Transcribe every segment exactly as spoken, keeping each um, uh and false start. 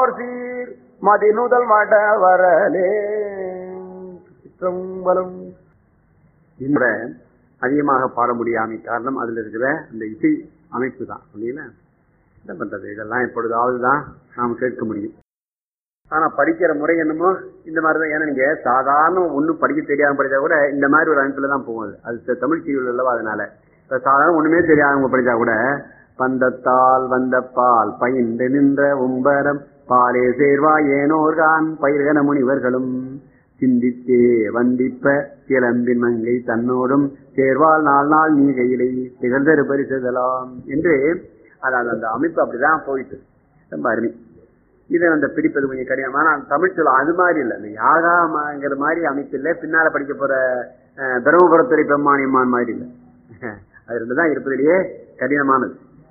மாதோர் சீர் மதிநுதல் மட வரலே சிற்றம்பலம். இந்த அதிகமாக பாட முடியாமை காரணம் அதுல இருக்கிற அந்த இசை அமைப்பு தான். என்ன பண்றது, இதெல்லாம் எப்பொழுதாவதுதான் நாம் கேட்க முடியும். ஆனா படிக்கிற முறை என்னமோ இந்த மாதிரிதான். ஏன்னா நீங்க சாதாரண ஒண்ணும் படிக்க தெரியாம படிச்சா கூட இந்த மாதிரி ஒரு அமைப்புல தான் போகுது. அது தமிழ் சீரியல் அல்லவா, அதனால இப்ப சாதாரண ஒண்ணுமே தெரியாதவங்க படிச்சா கூட பந்தத்தால் வந்த பால் பயின்று நின்ற உம்பரம் பாலே சேர்வா ஏனோர்கான் பயிர்கன முனிவர்களும் சிந்தித்தே வந்திப்ப கிளம்பின் மங்கை தன்னோடும் சேர்வால் நாள் நாள் நீ கையிலை திகழ்ந்தரு பரிசுதலாம் என்று அதாவது அந்த அமைப்பு அப்படிதான் போயிட்டு ரொம்ப அருமை. இதை அந்த பிடிப்பது கொஞ்சம் கடினம். ஆனா தமிழ் சொல்ல அது மாதிரி இல்லை, இந்த யாகாங்கிற மாதிரி அமைப்பு இல்லை. பின்னால படிக்க போற தருமபுரத்துறை பெம்மானியம்மான் மாதிரி இல்லை. அது ரெண்டுதான் இருப்பதிலேயே கடினமானது.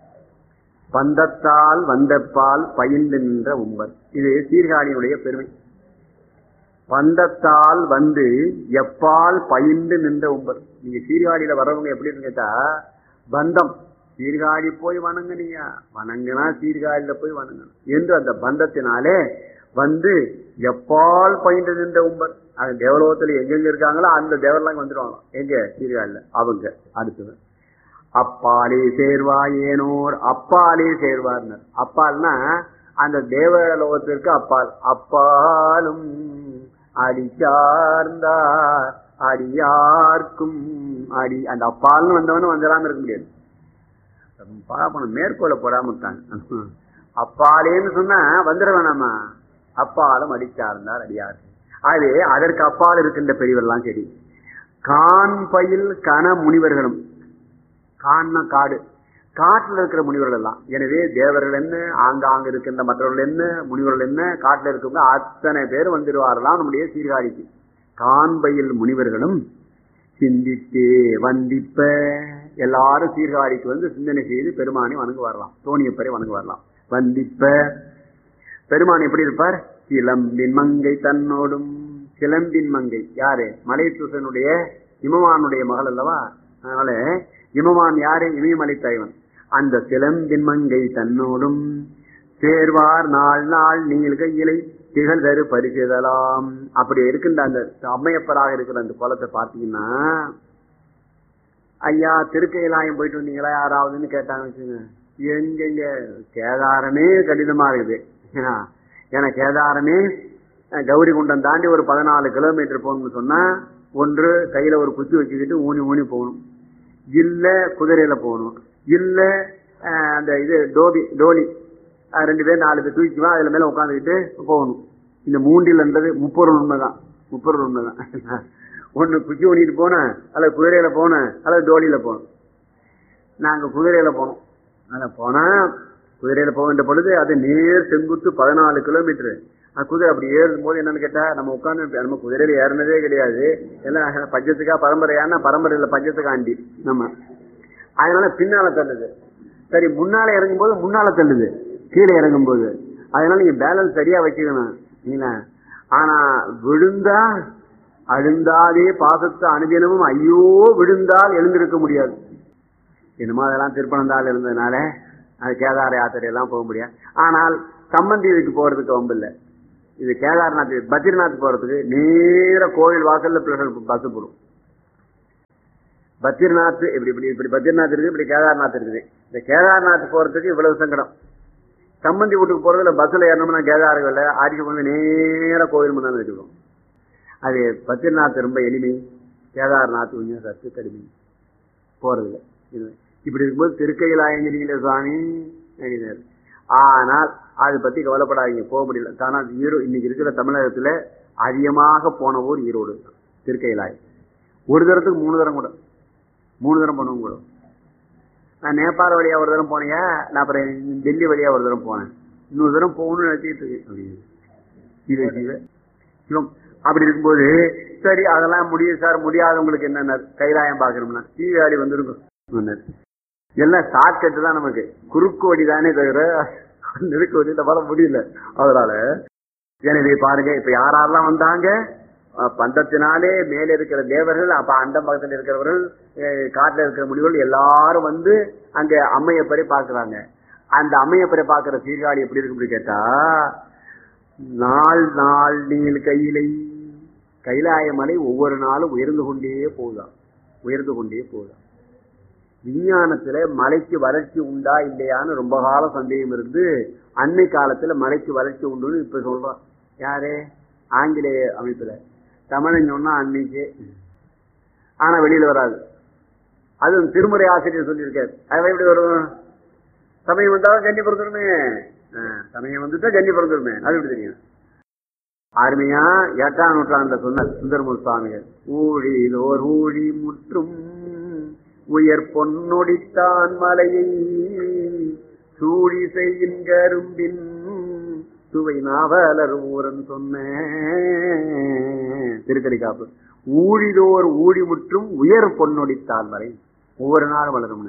பந்தத்தால் வந்த பால் பயின்று நின்ற உம்பர், இது சீர்காழியினுடைய பெருமை. பந்தத்தால் வந்து எப்பால் பயின்று நின்ற உம்பர். நீங்க சீர்காழியில வர்றவங்க எப்படி இருக்கு கேட்டா, பந்தம் சீர்காழி போய் வணங்குனீங்க, வணங்குனா சீர்காழியில போய் வணங்கணும் என்று அந்த பந்தத்தினாலே வந்து எப்பால் பயின்று நின்ற உம்பர். அது தேவலோகத்துல எங்கெங்க இருக்காங்களோ அந்த தேவரெல்லாம் வந்துடுவாங்க. எங்க சீர்காழியில அவங்க அடுத்தது அப்பாலே சேர்வா ஏனோர், அப்பாலே சேர்வார்னர். அப்பால்னா அந்த தேவலோகத்திற்கு அப்பால். அப்பாலும் அடி சார்ந்தார் அடியார்க்கும் அடி. அந்த அப்பால்னு வந்தவனும் வந்துடாம இருக்க முடியாது. பாப்பணும் மேற்கோளை போடாம விட்டாங்க. அப்பாலேன்னு சொன்னா வந்துட வேணாமா, அப்பாலும் அடிச்சார்ந்தார் அடியார். ஆகவே அதற்கு அப்பால் இருக்கின்ற பெரியவர்கள்லாம் சரி. கான் பயில் கன முனிவர்களும், கான்னா காடு, காட்டுல இருக்கிற முனிவர்கள் எல்லாம். எனவே தேவர்கள் என்ன, ஆங்காங்க இருக்கின்ற மற்றவர்கள் என்ன, முனிவர்கள் என்ன, காட்டுல இருக்கவங்க அத்தனை பேர் வந்துடுவார்களாம் நம்முடைய சீர்காழிக்கு. காண்பையில் முனிவர்களும் சிந்தித்தே வந்திப்ப, எல்லாரும் சீர்காழிக்கு வந்து சிந்தனை செய்து பெருமானை வணங்கு வரலாம், தோணியப்பரை வணங்கு வரலாம். வந்திப்ப பெருமான் எப்படி இருப்பார், கிளம்பின் மங்கை தன்னோடும். கிளம்பின் மங்கை யாரு, மலைசூசனுடைய இமவானுடைய மகள் அல்லவா. அதனால இமவான் யாரு, இமயமலை தலைவன். அந்த கிளம்பின் மங்கை தன்னோடும் சேர்வார் நாள் நாள் நீள்க இலை திகழ் தரு பரிசுதலாம். அப்படி இருக்கின்ற அந்த அம்மையப்பராக இருக்கிற அந்த குளத்தை பார்த்தீங்கன்னா, ஐயா திருக்கையிலாயம் போயிட்டு வந்தீங்களா யாராவதுன்னு கேட்டாங்க வச்சுங்க. எங்கெங்க கேதாரமே கடினமா இருக்குது. ஏன்னா கேதாரமே கௌரி குண்டம் தாண்டி ஒரு பதினாலு கிலோமீட்டர் போகணும்னு சொன்னா, ஒன்று கையில ஒரு குச்சி வச்சுக்கிட்டு ஊனி ஊனி போகணும், இல்ல குதிரையில போகணும், இல்ல அந்த இது டோபி டோலி ரெண்டு பேர் நாலு பேர் தூக்கிக்குவா அதுல மேல உட்காந்துக்கிட்டு போகணும். இந்த மூண்டில்ன்றது முப்பொருள் உண்மைதான், முப்பொருள் உண்மைதான். ஒண்ணு குச்சி ஊனிட்டு போனேன், அல்லது குதிரையில போனேன், அல்லது டோலியில போனோம். நாங்க குதிரையில போனோம். அதுல போனா குதிரையில போகின்ற பொழுது அது நேர் செங்குத்து பதினாலு கிலோமீட்டரு. குதிரை அப்படி ஏறும் போது என்னன்னு கேட்டா, நம்ம உட்காந்து நம்ம குதிரையில ஏறினதே கிடையாது. எல்லாம் பஞ்சத்துக்கா பரம்பரையான பரம்பரையில பஞ்சத்துக்காண்டி நம்ம. அதனால பின்னால தள்ளுது. சரி, முன்னால இறங்கும் போது முன்னால தள்ளுது கீழே இறங்கும் போது. அதனால நீங்க பேலன்ஸ் சரியா வச்சுக்கணும். ஆனா விழுந்தா அழுந்தாதே பாசத்தை அனுதினமும் ஐயோ விழுந்தால் எழுந்திருக்க முடியாது. என்னமோ அதெல்லாம் திருப்பனந்தாள் இருந்ததுனால அது கேதார யாத்திரை எல்லாம் போக முடியாது. ஆனால் சம்பந்தி இதுக்கு போறதுக்கு வம்பு இல்லை. இது கேதார்நாத் பத்ரிநாத் போறதுக்கு நேர கோவில் வாசல்ல பஸ் போடும். பத்ரிநாத் இப்படி இப்படி இப்படி பத்ரிநாத் இருக்குது, இப்படி கேதார்நாத் இருக்குது. இந்த கேதார்நாத் போறதுக்கு இவ்வளவு சங்கடம். சம்பந்தி வீட்டுக்கு போறதுல பஸ்ல ஏறணும்னா கேதார்கள் ஆடிக்கு கொண்டு நேர கோவில் முன்னாடி வச்சுக்கணும். அது பத்ரிநாத் ரொம்ப எளிமை, கேதார்நாத் கொஞ்சம் சத்து கடுமை போறதுல. இது இப்படி இருக்கும்போது திருக்கையிலாயங்கிரிங்களே சுவாமி. ஆனால் அதை பத்தி கவலைப்படாதீங்க, போக முடியல. தானா ஈரோ இன்னைக்கு இருக்கிற தமிழகத்துல அதிகமாக போன ஊர் ஈரோடு திருக்கையிலாயம். ஒரு தரத்துக்கு மூணு தரம் கூட மூணு தரம் பண்ணுவோம் கூட. நான் நேபாள வழியா ஒரு தரம் போனேன், நான் அப்புறம் டெல்லி வழியா ஒரு தரம் போனேன், இன்னொரு தரம் போகணும்னு நினைச்சிட்டு இருக்கு. சிவம் அப்படி இருக்கும்போது சரி அதெல்லாம் முடியும் சார், முடியாதவங்களுக்கு என்னென்ன கைலாயம் பாக்கணும்னா சீர்காழி வந்துருக்கும். எல்லாம் ஷார்ட்கட்டு தான், நமக்கு குறுக்கு வழி தானே தவிர நெருக்கு வழியில வர முடியல. அதனால எனவே பாருங்க, இப்ப யாரெல்லாம் வந்தாங்க, பந்தத்தினாலே மேல இருக்கிற தேவர்கள், அப்ப அந்த பக்கத்தில் இருக்கிறவர்கள், காட்டுல இருக்கிற முனிவர்கள் எல்லாரும் வந்து அங்க அம்மையப்பரை பாக்குறாங்க. அந்த அம்மையப்பரை பாக்குற சீர்காழி எப்படி இருக்கு கேட்டா, நாள் நாள் நீள் கையிலை. கைலாய மலை ஒவ்வொரு நாளும் உயர்ந்து கொண்டே போகுதாம், உயர்ந்து கொண்டே போகுதாம். விஞ்ஞானத்துல மலைக்கு வளர்ச்சி உண்டா இல்லையான்னு ரொம்ப கால சந்தேகம் இருந்து அன்னை காலத்துல மலைக்கு வளர்ச்சி உண்டுன்னு இப்ப சொல்றான். யாரு? ஆங்கிலேய அமைப்புல. தமிழன் சொன்னா அன்னைக்கு, ஆனா வெளியில வராது. அது திருமுறை ஆசிரியர் சொல்லியிருக்காரு. அது எப்படி வரும்? சமயம் வந்தாலும் கண்ணி பிறந்துருமே, சமயம் வந்துட்டா கண்ணி பிறந்துருமே, அது எப்படி தெரியும்? அருமையா எட்டாம் நூற்றாண்டுல சொன்ன சுந்தரமூர்த்தி சுவாமிகள், ஊழிலோர் ஊழி முற்றும் உயர் பொன்னொடித்தான் மலையை சூழி செய்யின் கரும்பின் சுவை நாவலர் ஊரன் சொன்ன திருக்கடிக்காப்பு. ஊழிதோர் ஊழி முற்றும் உயர் பொன்னொடித்தான் மலை, ஒவ்வொரு நாளும் வளரும்.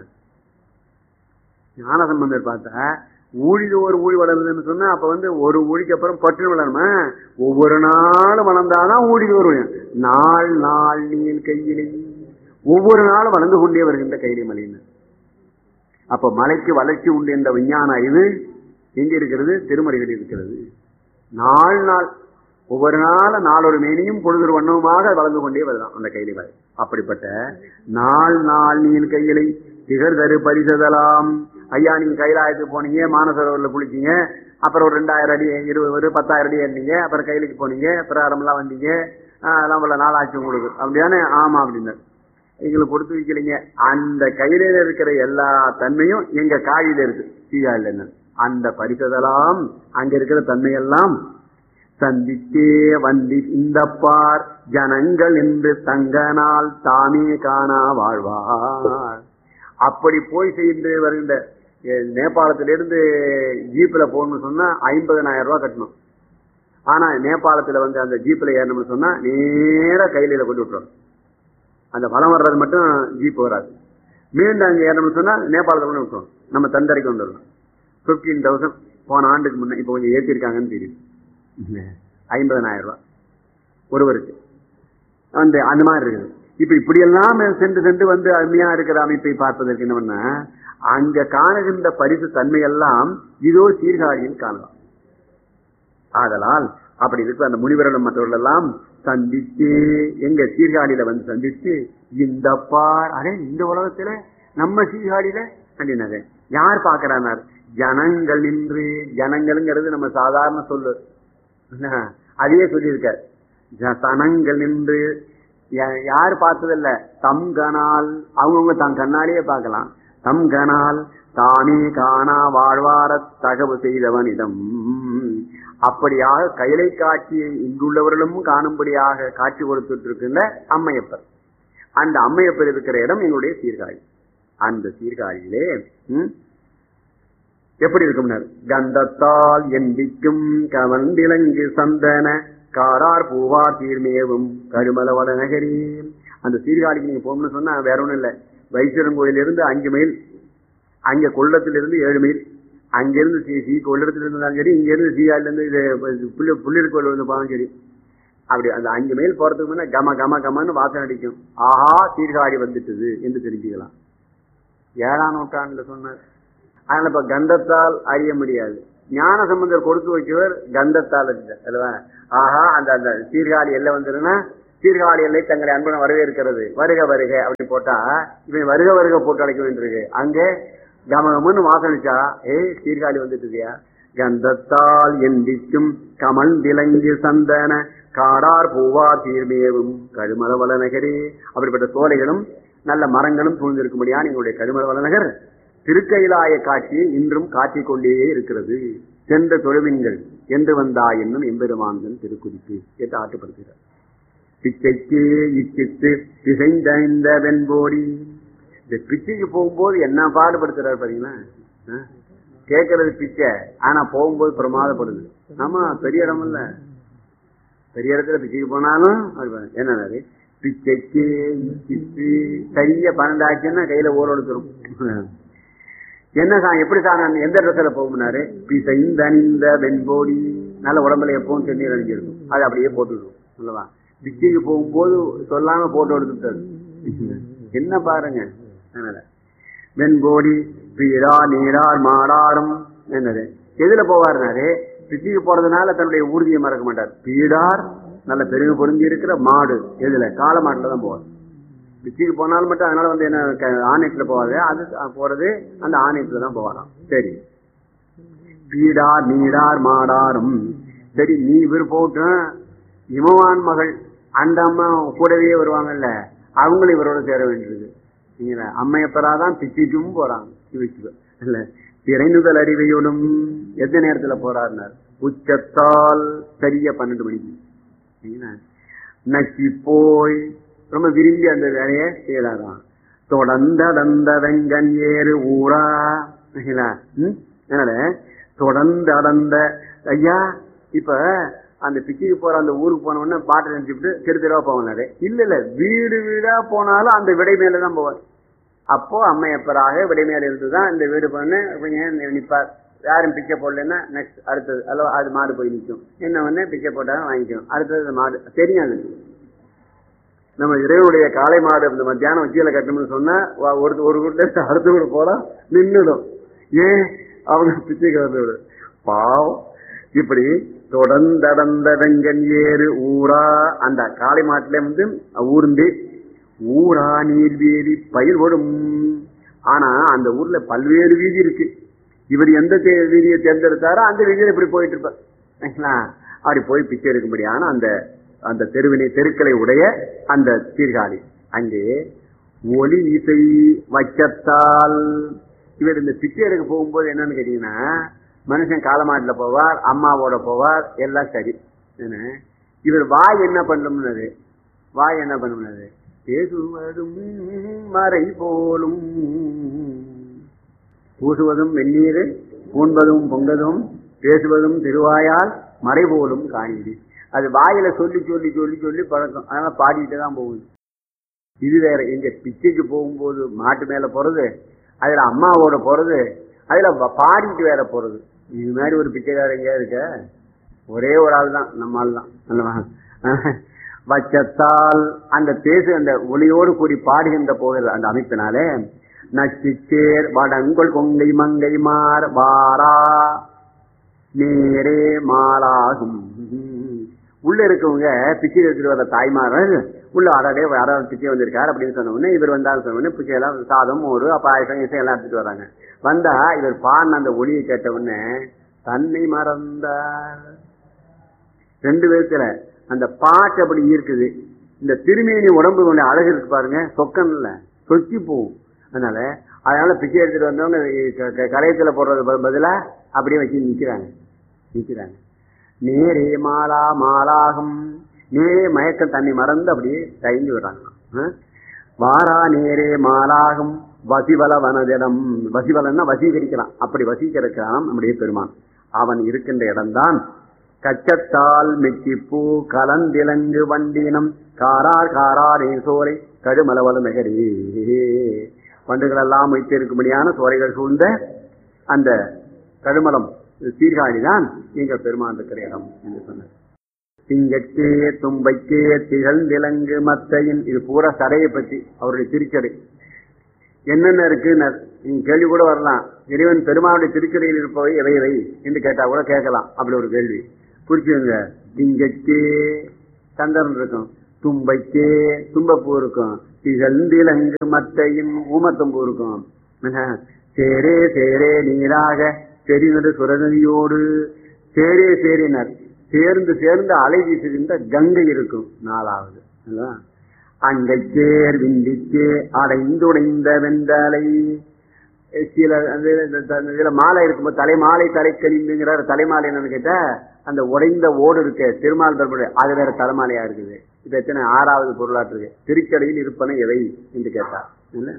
ஞானசம்பந்தர் பார்த்தா ஊழிதோர் ஊழி வளருதுன்னு சொன்னா அப்ப வந்து ஒரு ஊழிக்கு அப்புறம் பற்று வளருமா? ஒவ்வொரு நாளும் வளர்ந்தாதான் ஊழிதோர் ஊழி. நாள் நாள் நீள் கையிலே, ஒவ்வொரு நாளும் வளர்ந்து கொண்டே வருகின்ற கையிலே மலைன்னு. அப்ப மலைக்கு வளர்ச்சி உண்டு என்ற விஞ்ஞான அறிவு எங்க இருக்கிறது? திருமறைகள் இருக்கிறது. நாள் நாள் ஒவ்வொரு நாளும் நாளொரு மேனியும் பொழுதொரு வண்ணவுமாக வளர்ந்து கொண்டே வருதான் அந்த கையிலே மலை. அப்படிப்பட்ட நாள் நாள் நீள் கையிலை திகழ் தரு பரிசதலாம். ஐயா, நீங்க கைலாயத்துக்கு போனீங்க, மானசரோவரில் குளிச்சீங்க, அப்புறம் ஒரு ரெண்டாயிரம் அடி இருபது பத்தாயிரம் அடி ஏறினீங்க, அப்புறம் கையிலுக்கு போனீங்க, பிரகாரம் எல்லாம் வந்தீங்க, அதெல்லாம் உள்ள நாளாச்சு உங்களுக்கு அப்படிதானே? ஆமா அப்படின்னாரு. எங்களுக்கு கொடுத்து வைக்கலைங்க. அந்த கையில இருக்கிற எல்லா தன்மையும் எங்க காயில இருக்கு, சீகாயில. என்ன அந்த பரிசதெல்லாம் அங்க இருக்கிற தன்மையெல்லாம் சந்தித்தே வந்தி இந்த பார் ஜனங்கள் என்று தங்கனால் தாமே காணா வாழ்வார். அப்படி போய் செய்து வருகின்ற நேபாளத்திலிருந்து ஜீப்ல போகணும்னு சொன்னா ஐம்பதனாயிரம் ரூபாய் கட்டணும். ஆனா நேபாளத்துல வந்து அந்த ஜீப்ல ஏறணும்னு சொன்னா நேர கையில கொண்டு விட்டுரும். அந்த பலம் வர்றது மட்டும் ஜீப் வராது. மீண்டும் அங்க ஏறணும்னு சொன்னா நேபாளத்துல கொண்டு விட்டுரும். நம்ம தந்தரைக்கு கொண்டு வரலாம். பிப்டீன் தௌசண்ட் போன ஆண்டுக்கு முன்ன, இப்ப கொஞ்சம் ஏற்றிருக்காங்கன்னு தெரியும். ஐம்பதனாயிரம் ரூபாய் ஒருவருக்கு அந்த அந்த மாதிரி இருக்குது. இப்ப இப்படி எல்லாம் சென்று சென்று வந்து அருமையா இருக்கிற அமைப்பை பார்ப்பதற்கு என்ன பண்ண, அங்க காணுகின்ற பரிசு தன்மையெல்லாம் இதோ சீர்காழியில் காணலாம். ஆதலால் அப்படி இருக்கிற அந்த முனிவர்களும் மற்றவர்கள் எல்லாம் சந்தித்து எங்க சீர்காழியில வந்து சந்தித்து இந்த பார் அடே இந்த உலகத்துல நம்ம சீர்காழியில அப்படின்னாரு. யார் பாக்குறார்? ஜனங்கள் நின்று. ஜனங்கள்ங்கிறது நம்ம சாதாரண சொல்லு, அதையே சொல்லியிருக்கார். சனங்கள் நின்று யாரு பார்த்ததில்ல, தம் கனால் அவங்கவுங்க தம் கண்ணாலேயே பார்க்கலாம். தம் கனால் தானே காணா வாழ்வார தகவு செய்தவனிடம். அப்படியாக கைலை காட்சியை இங்குள்ளவர்களும் காணும்படியாக காட்சி கொடுத்துட்டு இருக்கின்ற அம்மையப்பர். அந்த அம்மையப்பர் இருக்கிற இடம் எங்களுடைய சீர்காழி. அந்த சீர்காழியிலே எப்படி இருக்கும்? கந்தத்தால் எந்திக்கும் கவண்டிலங்கு சந்தன காரார் பூவார் தீர்மேவும் கருமலவள நகரி. அந்த சீர்காழிக்கு நீங்க போகணும்னு சொன்னா வேற ஒண்ணும் இல்லை. வைத்தியரன் கோயிலிருந்து அஞ்சு மைல், அங்க கொள்ளத்திலிருந்து ஏழு மைல், அங்கிருந்து சி சி கொள்ளத்திலிருந்து இருந்தாலும் சரி, இங்க இருந்து சீகாழில இருந்து புள்ளி புள்ளியர் கோயில் வந்து போனாலும் சரி, அப்படி அந்த அஞ்சு மைல் போறதுக்கு முன்ன கம கம கமன்னு வாசனை அடிக்கும். ஆஹா, சீர்காழி வந்துட்டது என்று தெரிஞ்சுக்கலாம். ஏழாம் நூற்றாண்டுல சொன்னார். அதனால இப்ப கந்தத்தால் அறிய முடியாது. ஞான சம்பந்தர் கொடுத்து வைக்கவர் கந்தத்தால் அல்லவா? ஆஹா, அந்த அந்த சீர்காழி எல்லை வந்துருன்னா சீர்காழி எல்லை தங்களை அன்புடன் வரவேற்கிறது, வருக வருக அப்படி போட்டா இவன் வருக வருக போட்டு அழைக்க வேண்டியிருக்கு. அங்கே கமகம்னு வாசனிச்சா ஏய் சீர்காழி வந்துட்டுதியா. கந்தத்தால் எந்திக்கும் கமல் திலங்கு சந்தன காடார் பூவார் தீர்மேவும் கழுமலவள நகரே. அப்படிப்பட்ட சோலைகளும் நல்ல மரங்களும் சூழ்ந்திருக்கும்படியான எங்களுடைய கழுமலவள நகர் திருக்கைலாய காட்சியை இன்றும் காட்டிக் கொண்டே இருக்கிறது. சென்ற தொழுவின்கள் என்று வந்தா என்னும் எம்பெருமான்கள் திருக்குறிப்பு என்று ஆட்டுப்படுகிறார். பிச்சைக்கு இச்சித்து திசைந்த வெண்போடி. இந்த பிச்சைக்கு போகும்போது என்ன பாடுபடுத்துறாரு பாத்தீங்கன்னா, கேட்கறது பிச்சை, ஆனா போகும்போது பிரமாதப்படுது. ஆமா, பெரிய இடம் இல்ல, பெரிய இடத்துல பிச்சைக்கு போனாலும் என்ன பிச்சைக்கு இச்சித்து கைய பன்னெண்டாச்சுன்னா கையில ஓரோடுத்துரும். என்ன சார் எப்படி சார் எந்த ட்ரெஸ்ல போகும்னாரு, பிசைந்த வெண்போடி. நல்ல உடம்புல எப்பவும் தண்ணீர் அணிஞ்சிருக்கும், அது அப்படியே போட்டுருக்கும் அல்லவா. பிச்சைக்கு போகும்போது சொல்லாம போட்டோ எடுத்துட்டாரு. என்ன பாருங்க. வெண்போடி பீரா நீரார் மாடாரும் என்னது எதுல போவாருனாரு, பிச்சுக்கு போறதுனால தன்னுடைய ஊர்தியை மறக்க மாட்டார். பீடார் நல்ல பெருகு பொருந்தி இருக்கிற மாடு எதுல கால மாட்டுல தான் போவார். பிச்சுக்கு போனாலும் மட்டும் அதனால வந்து என்ன ஆணையத்துல போவாது, அது போறது அந்த ஆணையத்துல தான் போவாராம். சரி, பீடார் நீடார் மாடாரும். சரி, நீ இவர் போட்டும் இமவான் மகள் அந்த அம்மா கூடவே வருவாங்கல்ல, அவங்களும் இவரோட சேர வேண்டியது. நீங்க அம்மையப்பராதான் பிச்சுக்கும் போறாங்க இல்ல. திரைநுதல் அறிவையோடும் எந்த நேரத்துல போறாருனார், உச்சத்தால் சரியா பன்னெண்டு மணிக்கு நக்கி போய் ரொம்ப விரும்பி அந்த வேலையை செய்யறாராம். தொடர்ந்தடந்த வெங்கன் ஏறு ஊரா அதனால தொடர்ந்து அடர்ந்த ஐயா. இப்ப அந்த பிச்சுக்கு போற அந்த ஊருக்கு போன உடனே பாட்டை நினைச்சுட்டு தெரு தெருவா போவாரு. இல்ல இல்ல, வீடு வீடா போனாலும் அந்த விடை மேலதான் போவார். அப்போ அம்மையப்பராக விடை மேல இருந்துதான் இந்த வீடு பண்ணு நிப்பார். யாரும் பிச்சை போடலன்னா நெக்ஸ்ட் அடுத்தது அல்ல அது மாடு போய் நிற்கும். என்ன ஒண்ணு பிச்சை போட்டாலும் வாங்கிக்கும், அடுத்தது மாடு தெரியாது. நம்ம இறைவனுடைய காளை மாடு இந்த மத்தியானம் வச்சியில கட்டணும்னு சொன்னா ஒரு ஒரு வீட்டுல அடுத்த வீடு போல நின்றுடும். ஏன் அவங்க பிச்சைக்கு வந்து பாவம். இப்படி தொடர்ந்தடந்த வெங்கன் ஏறு ஊரா அந்த காளை மாட்டுல வந்து ஊர்ந்து ஊரா நீர் வீதி பயிர் ஓடும். ஆனா அந்த ஊர்ல பல்வேறு வீதி இருக்கு. இவர் எந்த வீதியை தேர்ந்தெடுத்தாரோ அந்த வீதியில இப்படி போயிட்டு இருப்பார். அப்படி போய் பிச்சை எடுக்கும்படியான அந்த அந்த தெருவினை தெருக்களை உடைய அந்த சீர்காழி. அங்கே ஒலி இசை வைக்கத்தால் இவர் இந்த பிச்சை எடுக்க போகும்போது என்னன்னு கேட்டீங்கன்னா, மனுஷன் காலமாட்டுல போவார், அம்மாவோட போவார், எல்லாம் சரி. இவர் வாய் என்ன பண்ணும்னது, வாய் என்ன பண்ணும்னது, பேசுவதும் மறை போலும் பூசுவதும் வெந்நீர் பூண்பதும் பொங்கதும் பேசுவதும் திருவாயால் மறை போலும் காணிது. அது வாயில சொல்லி சொல்லி சொல்லி சொல்லி பழக்கம். அதனால பாடிட்டு தான் போகுது. இது வேற. எங்க பிச்சைக்கு போகும்போது மாட்டு மேல போறது, அதுல அம்மாவோட போறது, அதுல பாடிட்டு வேற போறது. இது மாதிரி ஒரு பிச்சைக்கார எங்கேயா இருக்க? ஒரே ஒரு ஆள் தான், நம்ம ஆள் தான். வச்சத்தால் அந்த பேசு அந்த ஒளியோடு கூடி பாடுகின்ற போகிறது அந்த அமைப்பினாலே நச்சிச்சேர் வடங்கொள் கொங்கை மங்கை மார் வாரா நேரே மாலாகும். உள்ள இருக்கவங்க பிச்சை எடுத்துட்டு வர தாய்மார்கள் உள்ள அறவே யாராவது பிச்சை வந்திருக்காரு அப்படின்னு சொன்ன உடனே இவர் வந்தாலும் சொன்ன உடனே பிச்சை எல்லாம் சாதம் ஒரு பாயசம் இசை எல்லாம் எடுத்துட்டு வராங்க. வந்தா இவர் பாடின அந்த ஒளியை கேட்ட உடனே தன்னை மறந்தார். ரெண்டு பேருத்துல அந்த பாட்டு அப்படி இருக்குது. இந்த திருமேனி உடம்பு கொஞ்சம் அழகு இருக்கு பாருங்க, சொக்கன்ல சொக்கி போகும். அதனால அதனால பிச்சை எடுத்துட்டு வந்தவங்க கரையத்துல போடுறது பதிலா அப்படியே வச்சு நிக்கிறாங்க நிக்கிறாங்க நேரே மாலா மாலாகும். நேரே மயக்கம் தண்ணி மறந்து அப்படியே தயங்கி விடுறாங்க. வாரா நேரே மாலாகும் வசிவல வனதிடம். வசிவலன்னா வசீகரிக்கலாம், அப்படி வசீகரிக்கலாம் நம்முடைய பெருமான். அவன் இருக்கின்ற இடம்தான் கச்சத்தால் மெச்சிப்பூ கலந்திலங்கு வண்டினம் காரார் காராரே சோலை கடுமலவல மெகரே. வண்டுகள் எல்லாம் வைத்திருக்கும்படியான சோலைகள் சூழ்ந்த அந்த கடுமலம் சீர்காழிதான் எங்கள் பெருமான் இருக்கிற இடம் என்று சொன்னார். திங்கட்கே தும்பைக்கே திகழ்ந்திலங்கு மத்தையின். இது பூரா சடையை பற்றி அவருடைய திருச்சடை என்னென்ன இருக்கு நீங்க கேள்வி கூட வரலாம். இறைவன் பெருமானுடைய திருச்சடையில் இருப்பவை எவை எவை என்று கேட்டா கூட கேட்கலாம். அப்படி ஒரு கேள்வி புரிச்சுங்க. திங்கட்கே சந்திரன் இருக்கும், தும்பைக்கே தும்பப்பூ இருக்கும், திகழ்ந்திலங்கு மத்தையின் ஊமத்தம்பூ இருக்கும். சேரே சேரே நீராக செறிவது சுரநதியோடு சேரே சேரினர் சேர்ந்து சேர்ந்து அலை வீசுகின்ற கங்கை இருக்கும். நாலாவது அங்கை சேர் விந்திக்கே அடைந்துடைந்த வெந்தலை. சில இதுல மாலை இருக்கும்போது தலைமாலை தலைக்கழிந்துங்கிறார். தலைமாலை என்னன்னு கேட்டா அந்த உடைந்த ஓடு இருக்கு திருமால் தர்மடைய, அது வேற தலைமாலையா இருக்குது. இது எத்தனை ஆறாவது பொருளாற்று இருக்கு. திருக்கடையில் இருப்பன எவை என்று கேட்டார்.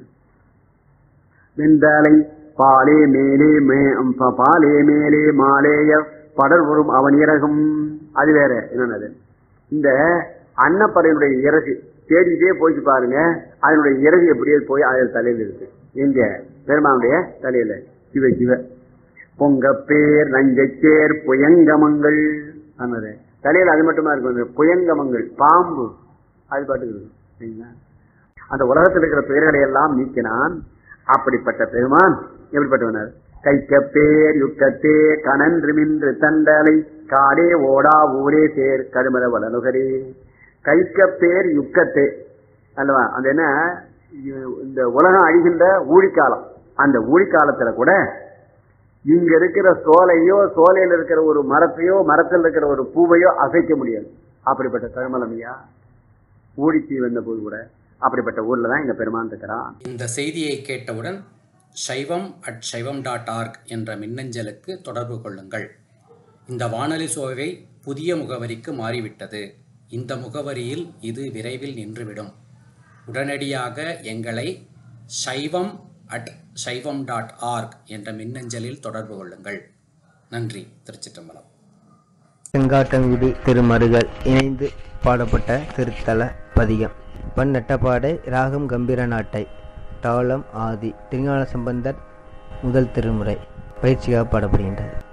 வெந்தலை பாலே மேலே பாலே மேலே மாலேய படர் வரும் அவன் இறகும். அது வேற என்னன்னது. இந்த அன்னப்படையினுடைய இறகு தேடிட்டே போயிட்டு பாருங்க, அதனுடைய இறகு எப்படியே போய் அதில் தலையில் இருக்கு. எங்க பெருமானுடைய தலையில சிவ சிவ பொங்கப்பேர் நஞ்சச்சேர் புயங்கமங்கள் ஆனது தலையில. அது மட்டுமா இருக்கும் புயங்கமங்கள் பாம்பு, அது பாட்டுக்கு இருக்கும். அந்த உலகத்தில் இருக்கிற பெயர்களை எல்லாம் நீக்கினான். அப்படிப்பட்ட பெருமான் எப்படிப்பட்டவனார்? கைக்கப்பேர் யுக்கத்தே கனன்று மின்று தண்டலை காடே ஓடா ஊரே சேர் கருமத வளனுகரே. கைக்கப்பேர் யுக்கத்தே அல்லவா, அந்த என்ன இந்த உலகம் அழிகின்ற ஊழிக்காலம், அந்த ஊழிக்காலத்துல கூட இங்க இருக்கிற சோலையோ சோலையில் இருக்கிற ஒரு மரத்தையோ மரத்தில் இருக்கிற ஒரு பூவையோ அசைக்க முடியாது. அப்படிப்பட்ட கருமலமையா ஊழிச்சி வந்த போது கூட அப்படிப்பட்ட ஊர்ல தான் இந்த பெருமான் இருக்கிறான். இந்த செய்தியை கேட்டவுடன் சைவம் அட் சைவம் டாட் ஆர்க் என்ற மின்னஞ்சலுக்கு தொடர்பு கொள்ளுங்கள். இந்த வானொலி சோவை புதிய முகவரிக்கு மாறிவிட்டது. இந்த முகவரியில் இது விரைவில் நின்றுவிடும். உடனடியாக எங்களை சைவம் அட் சைவம் டாட் ஆர்க் என்ற மின்னஞ்சலில் தொடர்பு கொள்ளுங்கள். நன்றி. திருச்சிற்றம்பலம். செங்காட்டங்குடி திருமருகல் இணைந்து பாடப்பட்ட திருத்தல பதிகம். பண் நட்டப்பாடை, ராகம் கம்பீர நாட்டை, தாளம் ஆதி. திருஞான சம்பந்தர் முதல் திருமுறை பயிற்சியாக பாடப்படுகின்றது.